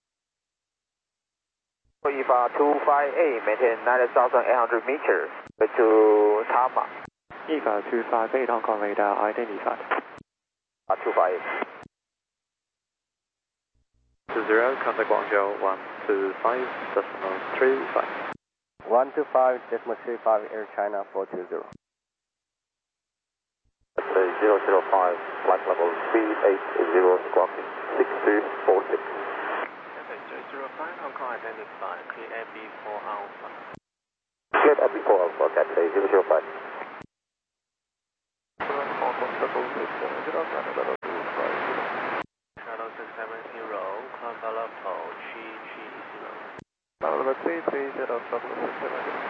E V A two five eight, maintain nine thousand eight hundred meters to Tama. E V A two five eight, Hong Kong radar identified. Uh, two five eight. two zero, contact Guangzhou one two five decimal three five. one two five decimal three five, Air China four two zero. zero zero five, flight level three eight zero, squawking six two four six. zero five, Hong Kong identified, clear Air B four Alpha. Clear Air B four Alpha, Cathay zero zero five. zero four Shuttle six seven zero, China level two five zero. Shuttle six seven zero, climb level three three zero. China level three three zero, Shuttle six seven zero.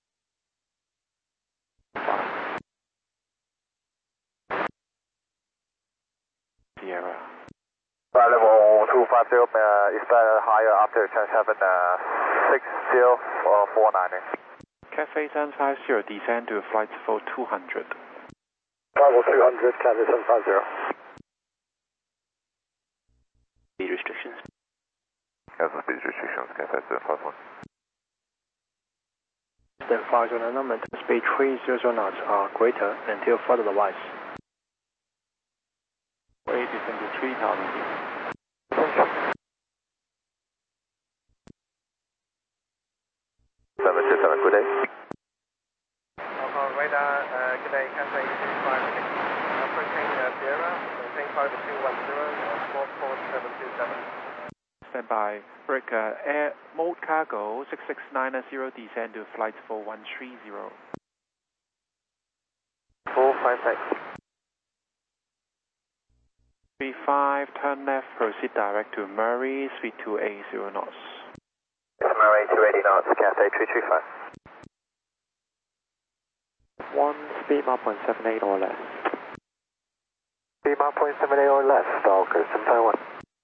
Sierra. Flight level two five zero, uh, is that higher after seven six zero four nine? Cafe seven five zero, descend to flight level two hundred. Level two hundred, Cafe seven five zero. Speed restrictions. Cancel speed restrictions, Cafe seven five one. Then five zero number, speed three hundred knots are greater until further advice. Way descend to three thousand feet. seven two seven, good day. Alpha radar, uh, good day, Cafe two five six. Approaching uh, Sierra, maintain flight level two one zero, four four seven two seven. Stand by. Breaker, air mode cargo six six nine zero, descend to flight level one three zero. four five six. three five, turn left, proceed direct to Murray, speed two eighty knots. Murray two eighty knots, Cathay three three five. One speed mark point seven eight or less. Speed mark point seven eight or less, Stalker seven five one.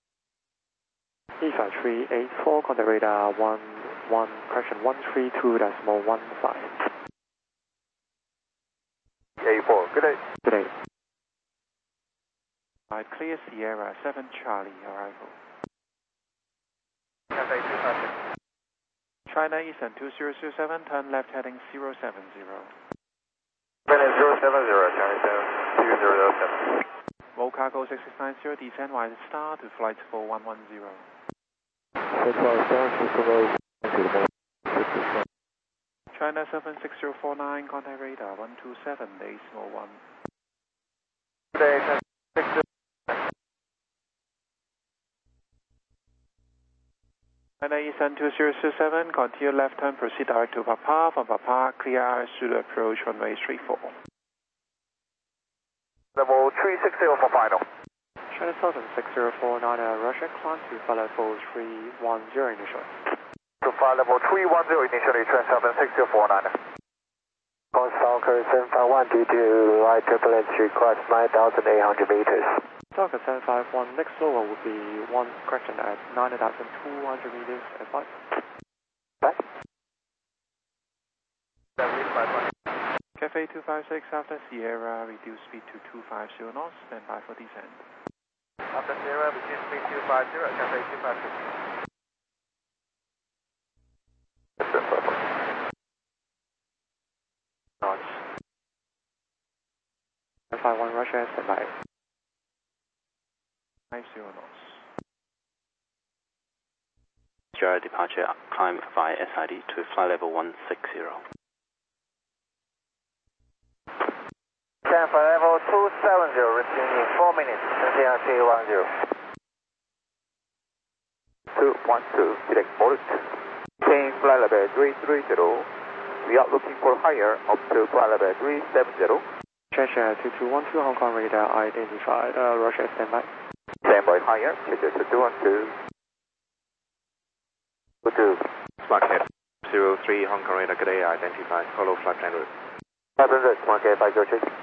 E five three eight four, contact radar one one, correction one three two decimal one five. eighty-four, good day. Good day. Right, clear Sierra seven Charlie, arrival. Cathay two five six. China Eastern two zero zero seven, turn left heading zero seven zero. Minute zero seven zero, China two zero zero seven. Mode cargo six six nine zero, descend via star to flight level one one zero. China seven six zero four nine, contact radar one two seven, decimal one. Good day, China six zero. China Eastern two zero zero seven, continue left turn, proceed direct to Papa. From Papa, clear R Zulu approach runway three four. Level three six zero for final. China seven six zero four nine, uh, Russia, climb to flight level three one zero initial. To flight level three one zero initially, Trent seven six zero four nine. On Stalker seven five one, due to light turbulence requires nine thousand eight hundred meters. Stalker seven five one, next lower would be one correction at nine thousand two hundred meters at five. Right? Cafe two five six, after Sierra, reduce speed to two five zero knots, stand by for descent. After Sierra, reduce speed two five zero, Cathay two five six. Knots. seven five one, Russia, stand by. five zero knots. Sierra departure, climb via S I D to flight level one six zero. Stand for level two seven zero, resuming four minutes, N C R T one zero. two one two, direct port. Change flight level three three zero. We are looking for higher up to flight level three seven zero. Cheshire two two one two, Hong Kong radar identified, uh, Russia, stand by. Stand by higher, Cheshire two two one two. two two. Smartcat zero three, Hong Kong radar, good day, identified, follow flight plan route. five hundred, Smartcat five zero three.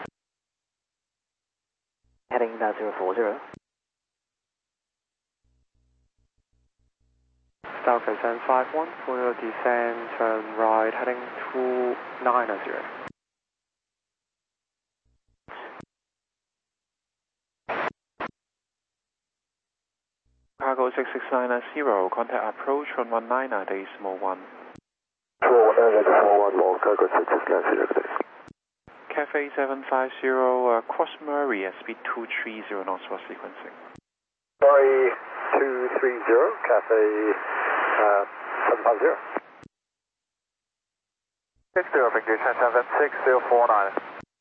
Heading nine zero four zero. Stalker seven five one, for your descent, turn right, heading two nine zero. Cargo six six nine zero, contact approach on one nine decimal one. four one nine four one, long cargo six six nine zero, good day. Cafe seven five zero, uh, cross Murray at speed two three zero knots for sequencing. Sorry, two three zero, Cafe uh, seven five zero. six zero, Victor, seven six zero four nine.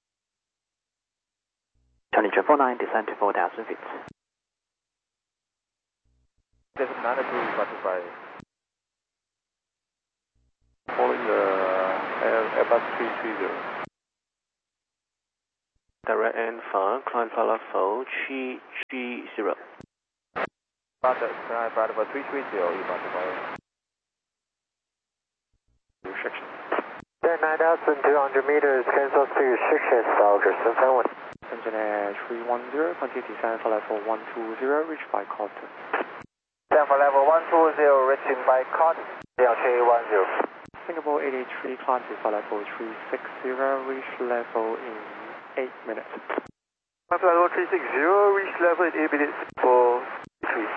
Charlie four nine, descend to four thousand feet. seven nine two, classified. Following the uh, Airbus three three zero. direct and far, climb far left four, three three zero. Roger, climb far left three three zero, you got the fire. Restriction. nine thousand two hundred meters, cancel to restrictions, Alger, seven one. Engineer three one zero, continue descend for level one two zero, reach by Cotton. Descend for level one two zero, reaching by Cotton, L K one zero. Singapore eighty-three, climb to for level three six zero, reach level in eight minutes. Climb to level three six zero, reach level in eight minutes for three.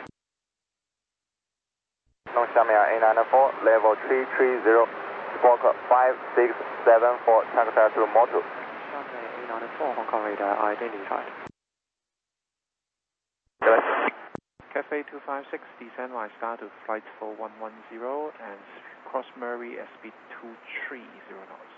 Longsamia eight nine four, level three three zero, squawk five six seven four, taxi to Motu. eight nine four, Hong Kong radar identified. Cafe two five six, descend via star to flight four one one zero and cross Murray at speed two three zero knots.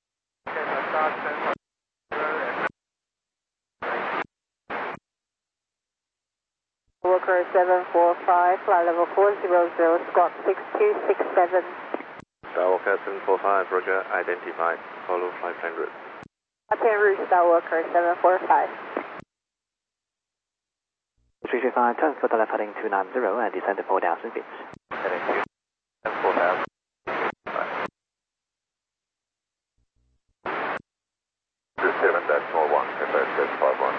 Worker seven four five, flight level four zero zero, squawk six two six seven. Skywalker seven four five, Roger, identified, follow five hundred. Attend route Skywalker seven four five. three three five, turn for the left heading two nine zero and descend to four thousand feet. Heading two, four thousand. seven decimal one, Cafe six five one.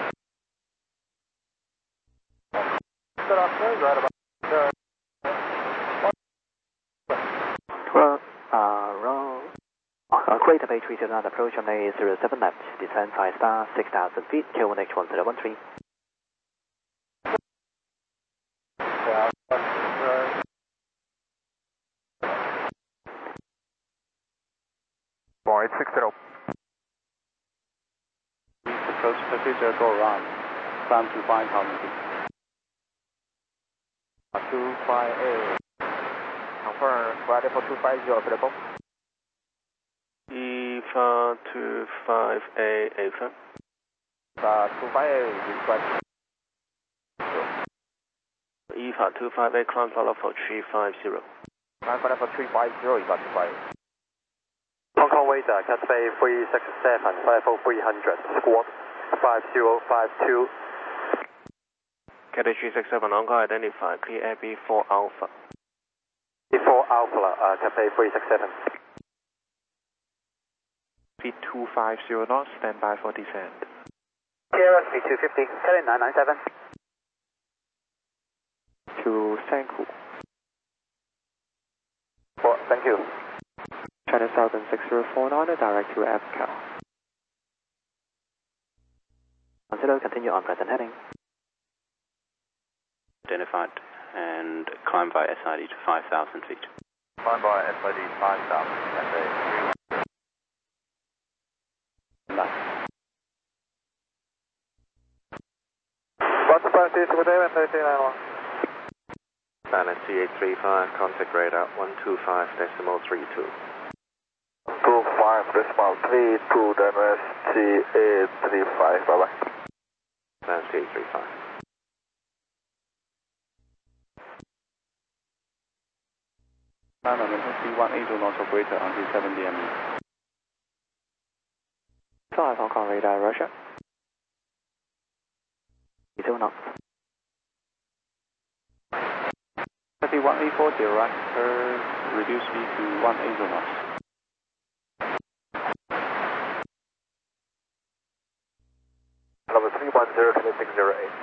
Well, uh, roll. Uh, Greater Bay three zero nine, approach on A zero seven left, descend five star, six thousand feet, K one H one zero one three. four eight six zero. Approach procedure, go around. Climb to five thousand feet. two five eight. Confirm, flight level two five zero, available. E F A two five eight, affirm. Uh, two five eight, request. E F A two five eight, climb follow for three five zero. Climb for level three five zero, you got two five. Hong Kong radar, Cathay three six seven, level three hundred, squawk five zero five two. Cathay three six seven, Hong Kong identified, clear air B four Alpha. B four Alpha, uh, Cathay three six seven. Speed two five zero knots, stand by for descent. Sierra speed two fifty, Cathay nine nine seven. To Sanku. Well, thank you. China Southern six zero four nine, direct to F C A L. Consider continue on present heading. Identified and climb by S I D to five thousand feet. Climb by S I D five thousand, Cathay three one. What's the price is with them and thirteen nine one? Silent C eight three five, contact radar one two five decimal three two. two five decimal three two, then C eight three five, bye bye. Silent C eight three five. Climb momentum C one eight knots or greater until seven D M E. five Hong Kong radar, Russia. zero knots. Cathay one eight four zero, right, turn, reduce speed to one eight zero knots. Level three one zero, Cathay six zero eight.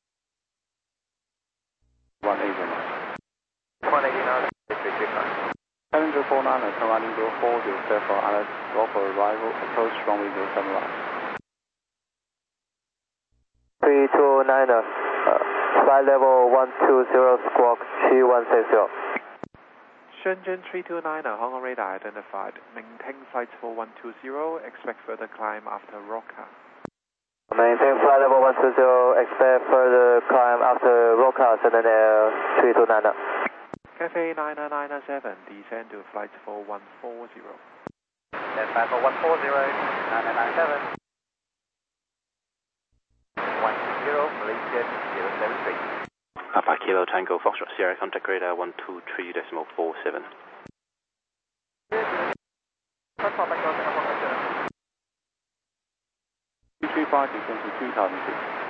one eight zero knots. one eighty knots, three three five. seven zero four nine, turn running zero four zero seven, Alice, go for arrival, approach runway zero seven right. three two nine, uh, flight level one two zero, squawk three one six zero. Shenzhen three two nine, Hong Kong radar identified. Maintain flight for one two zero, expect further climb after Roca. Maintain flight level one two zero, expect further climb after Roca, Shenzhen Air three two nine. Cafe nine nine seven, descend to flight for one four zero. Stand by for one four zero, nine nine seven. one zero, Malaysian zero seven three. Alpha Kilo Tango Foxtrot Sierra, contact radar one two three decimal four seven. three three five, descend to three thousand feet.